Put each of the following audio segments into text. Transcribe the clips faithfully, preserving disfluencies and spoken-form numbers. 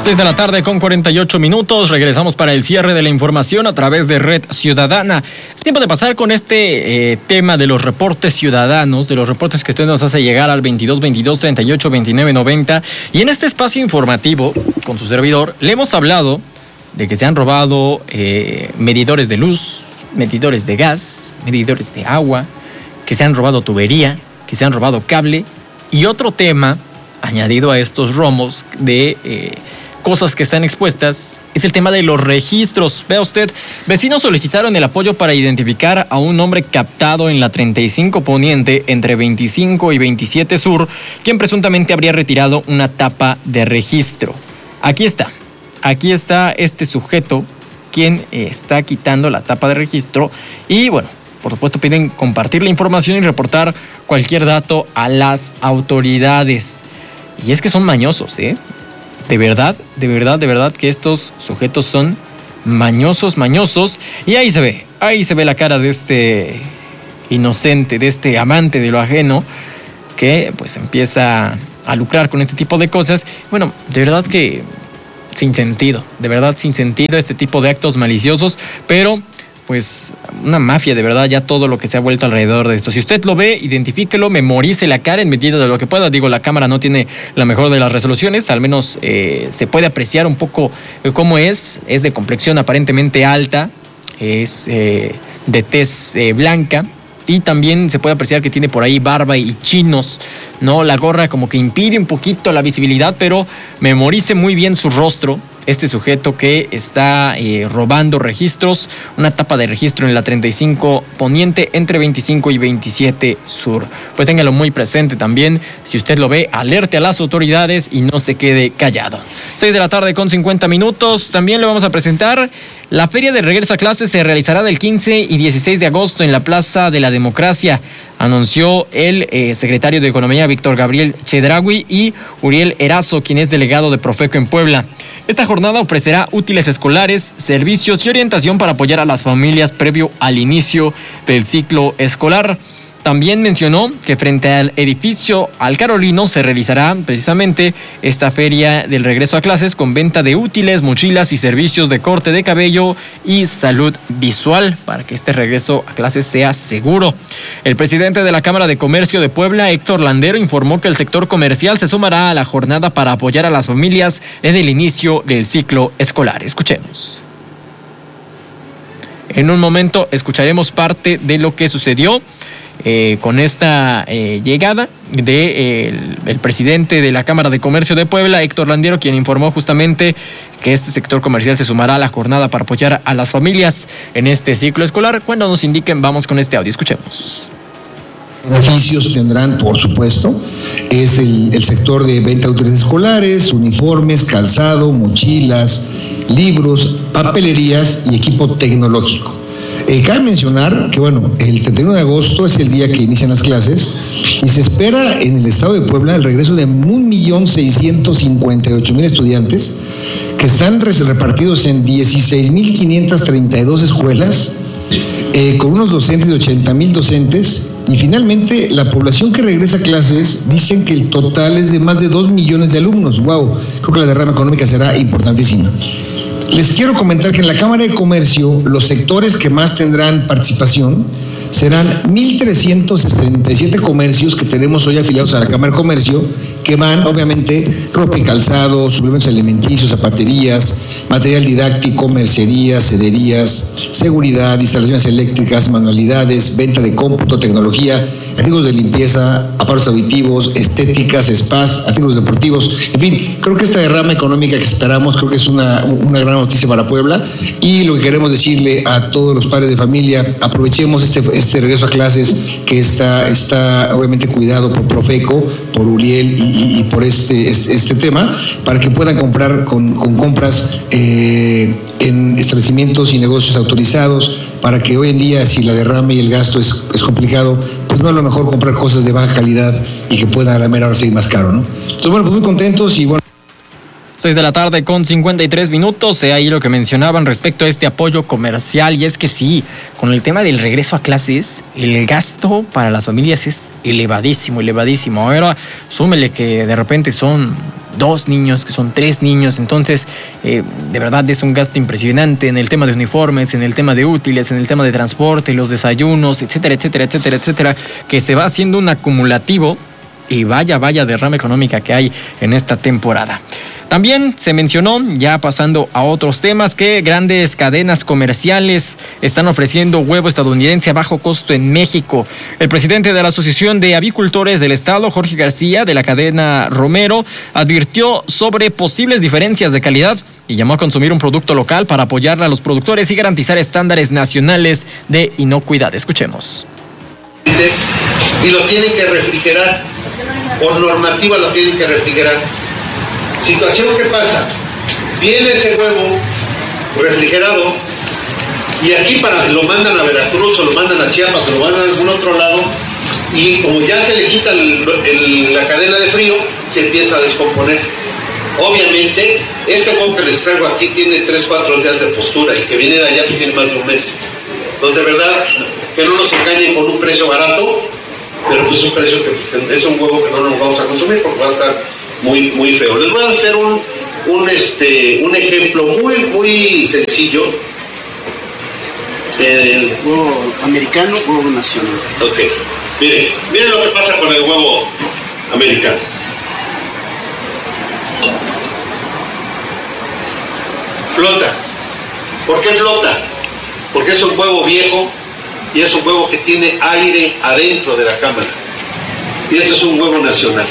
seis de la tarde con cuarenta y ocho minutos. Regresamos para el cierre de la información a través de Red Ciudadana. Es tiempo de pasar con este eh, tema de los reportes ciudadanos, de los reportes que usted nos hace llegar al veintidós veintidós treinta y ocho veintinueve noventa. Y en este espacio informativo, con su servidor, le hemos hablado de que se han robado eh, medidores de luz, medidores de gas, medidores de agua, que se han robado tubería, que se han robado cable. Y otro tema añadido a estos romos de eh, cosas que están expuestas es el tema de los registros. Vea usted, vecinos solicitaron el apoyo para identificar a un hombre captado en la treinta y cinco Poniente entre veinticinco y veintisiete Sur, quien presuntamente habría retirado una tapa de registro. Aquí está, aquí está este sujeto quien eh, está quitando la tapa de registro y bueno, por supuesto piden compartir la información y reportar cualquier dato a las autoridades. Y es que son mañosos, ¿eh? De verdad, de verdad, de verdad que estos sujetos son mañosos, mañosos. Y ahí se ve, ahí se ve la cara de este inocente, de este amante de lo ajeno, que pues empieza a lucrar con este tipo de cosas. Bueno, de verdad que sin sentido, de verdad sin sentido este tipo de actos maliciosos, pero pues una mafia, de verdad, ya todo lo que se ha vuelto alrededor de esto. Si usted lo ve, identifíquelo, memorice la cara en medida de lo que pueda. Digo, la cámara no tiene la mejor de las resoluciones, al menos eh, se puede apreciar un poco eh, cómo es. Es de complexión aparentemente alta, es eh, de tez eh, blanca. Y también se puede apreciar que tiene por ahí barba y chinos, ¿no? La gorra como que impide un poquito la visibilidad, pero memorice muy bien su rostro. Este sujeto que está eh, robando registros, una tapa de registro en la treinta y cinco Poniente entre veinticinco y veintisiete Sur. Pues téngalo muy presente también. Si usted lo ve, alerte a las autoridades y no se quede callado. seis de la tarde con cincuenta minutos. También le vamos a presentar la Feria de Regreso a Clases. Se realizará del quince y dieciséis de agosto en la Plaza de la Democracia, anunció el eh, secretario de Economía Víctor Gabriel Chedraui y Uriel Erazo, quien es delegado de Profeco en Puebla. Esta jornada ofrecerá útiles escolares, servicios y orientación para apoyar a las familias previo al inicio del ciclo escolar. También mencionó que frente al edificio Al Carolino se realizará precisamente esta feria del regreso a clases con venta de útiles, mochilas y servicios de corte de cabello y salud visual para que este regreso a clases sea seguro. El presidente de la Cámara de Comercio de Puebla, Héctor Landero, informó que el sector comercial se sumará a la jornada para apoyar a las familias en el inicio del ciclo escolar. Escuchemos. En un momento escucharemos parte de lo que sucedió Eh, con esta eh, llegada del de, eh, el presidente de la Cámara de Comercio de Puebla, Héctor Landero, quien informó justamente que este sector comercial se sumará a la jornada para apoyar a las familias en este ciclo escolar. Cuando nos indiquen, vamos con este audio, escuchemos. Beneficios tendrán, por supuesto, es el, el sector de venta de útiles escolares, uniformes, calzado, mochilas, libros, papelerías y equipo tecnológico. Eh, cabe mencionar que, bueno, el treinta y uno de agosto es el día que inician las clases y se espera en el estado de Puebla el regreso de un millón seiscientos cincuenta y ocho mil estudiantes que están repartidos en dieciséis mil quinientas treinta y dos escuelas, eh, con unos docentes de ochenta mil docentes, y finalmente la población que regresa a clases dicen que el total es de más de dos millones de alumnos. ¡Wow! Creo que la derrama económica será importantísima. Les quiero comentar que en la Cámara de Comercio los sectores que más tendrán participación serán mil trescientos sesenta y siete comercios que tenemos hoy afiliados a la Cámara de Comercio, que van obviamente ropa y calzado, suplementos alimenticios, zapaterías, material didáctico, mercerías, cederías, seguridad, instalaciones eléctricas, manualidades, venta de cómputo, tecnología, artículos de limpieza, aparatos auditivos, estéticas, spas, artículos deportivos. En fin, creo que esta derrama económica que esperamos, creo que es una, una gran noticia para Puebla, y lo que queremos decirle a todos los padres de familia, aprovechemos este, este regreso a clases que está, está obviamente cuidado por Profeco, por Uriel y, y, y por este, este, este tema, para que puedan comprar con, con compras eh, en establecimientos y negocios autorizados, para que hoy en día, si la derrama y el gasto es, es complicado, pues no es lo mejor comprar cosas de baja calidad y que pueda a la mera hora ser más caro, ¿no? Entonces, bueno, pues muy contentos y bueno. seis de la tarde con cincuenta y tres minutos, eh, ahí lo que mencionaban respecto a este apoyo comercial, y es que sí, con el tema del regreso a clases, el gasto para las familias es elevadísimo, elevadísimo. Ahora, súmele que de repente son dos niños, que son tres niños. Entonces, eh, de verdad es un gasto impresionante en el tema de uniformes, en el tema de útiles, en el tema de transporte, los desayunos, etcétera, etcétera, etcétera, etcétera, que se va haciendo un acumulativo y vaya, vaya derrama económica que hay en esta temporada. También se mencionó, ya pasando a otros temas, que grandes cadenas comerciales están ofreciendo huevo estadounidense a bajo costo en México. El presidente de la Asociación de Avicultores del Estado, Jorge García, de la cadena Romero, advirtió sobre posibles diferencias de calidad y llamó a consumir un producto local para apoyar a los productores y garantizar estándares nacionales de inocuidad. Escuchemos. Y lo tienen que refrigerar, por normativa lo tienen que refrigerar. Situación que pasa, viene ese huevo refrigerado y aquí para lo mandan a Veracruz o lo mandan a Chiapas o lo mandan a algún otro lado y como ya se le quita el, el, la cadena de frío, se empieza a descomponer. Obviamente, este huevo que les traigo aquí tiene tres, cuatro días de postura, el que viene de allá tiene más de un mes. Entonces, de verdad, que no nos engañen con un precio barato, pero pues un precio que pues, es un huevo que no nos vamos a consumir porque va a estar muy muy feo. Les voy a hacer un un este un ejemplo muy muy sencillo del huevo americano, huevo nacional. Ok, miren, miren lo que pasa con el huevo americano. Flota. ¿Por qué flota? Porque es un huevo viejo y es un huevo que tiene aire adentro de la cámara. Y este es un huevo nacional.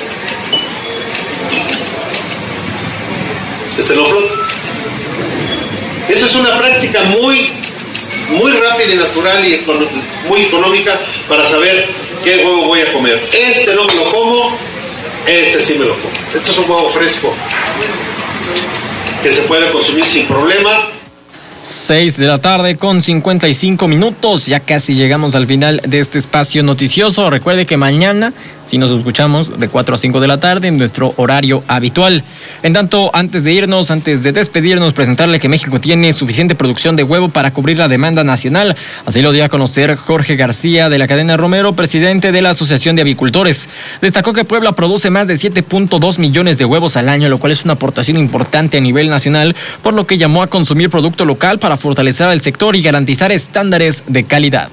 Este no flota. Esa es una práctica muy, muy rápida y natural y muy económica para saber qué huevo voy a comer. Este no me lo como, este sí me lo como. Este es un huevo fresco que se puede consumir sin problema. seis de la tarde con cincuenta y cinco minutos, ya casi llegamos al final de este espacio noticioso. Recuerde que mañana, si nos escuchamos de cuatro a cinco de la tarde en nuestro horario habitual. En tanto, antes de irnos, antes de despedirnos, presentarle que México tiene suficiente producción de huevo para cubrir la demanda nacional. Así lo dio a conocer Jorge García de la cadena Romero, presidente de la Asociación de Avicultores. Destacó que Puebla produce más de siete punto dos millones de huevos al año, lo cual es una aportación importante a nivel nacional, por lo que llamó a consumir producto local para fortalecer al sector y garantizar estándares de calidad.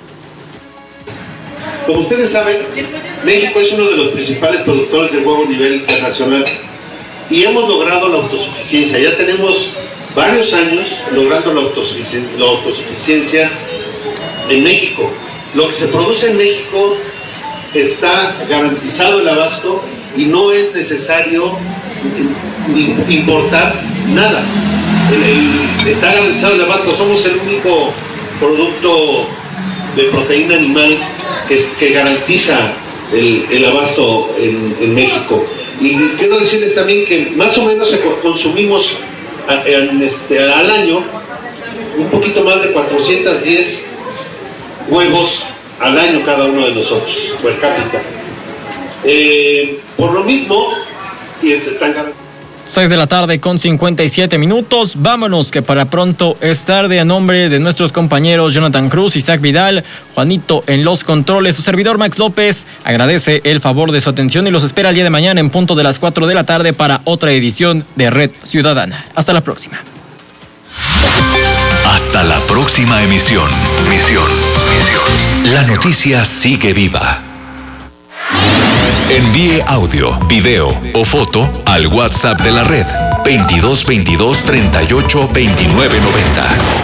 Como ustedes saben, México es uno de los principales productores de huevo a nivel internacional y hemos logrado la autosuficiencia. Ya tenemos varios años logrando la autosuficiencia, la autosuficiencia en México. Lo que se produce en México está garantizado el abasto y no es necesario importar nada. El, el, está garantizado el abasto. Somos el único producto de proteína animal que, que garantiza el, el abasto en, en México. Y quiero decirles también que más o menos consumimos a, en este, al año un poquito más de cuatrocientos diez huevos al año cada uno de nosotros, per cápita. Eh, por lo mismo, y tan garantizado. seis de la tarde con cincuenta y siete minutos. Vámonos, que para pronto es tarde. A nombre de nuestros compañeros Jonathan Cruz, Isaac Vidal, Juanito en los controles, su servidor Max López agradece el favor de su atención y los espera el día de mañana en punto de las cuatro de la tarde para otra edición de Red Ciudadana. Hasta la próxima. Hasta la próxima emisión. Misión. Misión. La noticia sigue viva. Envíe audio, video o foto al WhatsApp de la red veintidós veintidós treinta y ocho veintinueve noventa.